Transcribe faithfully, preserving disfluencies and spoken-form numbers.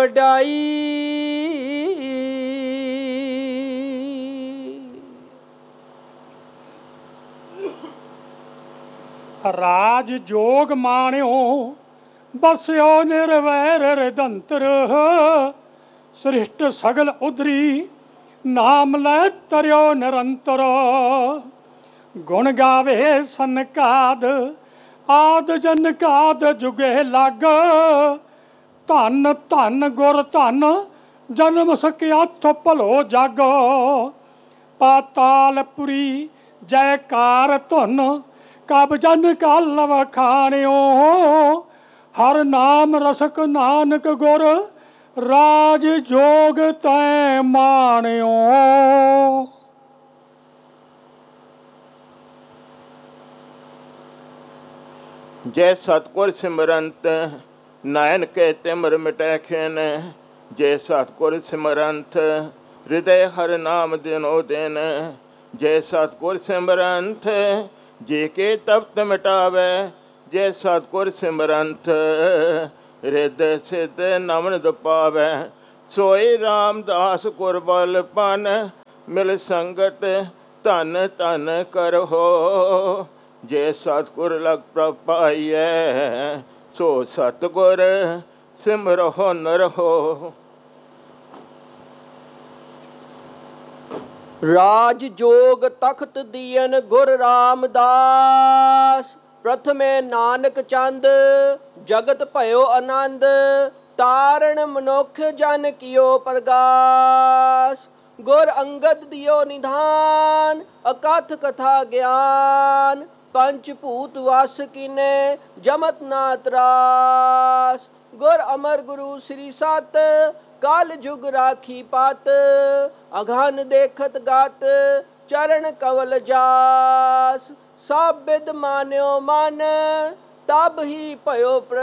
वडाई। राज जोग माण्यो बस्यो निर्वैर रिदंतर। सृष्ट सगल उदरी नाम लै तरियो निरंतर। गुण गावे सनकाद आद जनकाद जुगे लग। धन धन गुर धन जन्म सकियाथ भलो जग। पातालपुरी जयकार धुन कब जन कल वखाणियो। हर नाम रसक नानक गुर राज जोग तै माणियो। जय सतगुर सिमरंत नायन के तिमर मिटै खिन। जय सतगुर सिमरंत हृदय हर नाम दिनो दिन। जय सतगुर सिमरंत जे के तप्त मिटावै। जय सतगुर सिमरंत रिद सिद्ध नमन पावै। सोई रामदास गुर बल पन मिल संगत धन धन करहो। जे सतगुर लग प्रभ पाइयै सो सतगुर सिमरहो नरहो। राज जोग तख्त दियन गुर रामदास। प्रथमे नानक चंद जगत भयो आनंद। तारण मनुख जन कियो प्रगास। गुर अंगद दियो निधान अकथ कथा ज्ञान। पंचभूत वास कीने जमत ना त्रास। गुर अमर गुरु श्री सत काल जुग राखी पत। अघन देखत गत चरण कवल जास। सब बिद मान्यो मन तब ही भयो